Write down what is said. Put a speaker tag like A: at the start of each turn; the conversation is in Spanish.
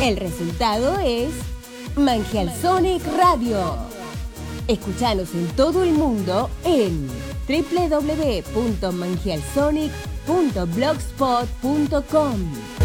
A: El resultado es Manjial Sonic Radio. Escuchanos en todo el mundo en www.manjialsonic.blogspot.com.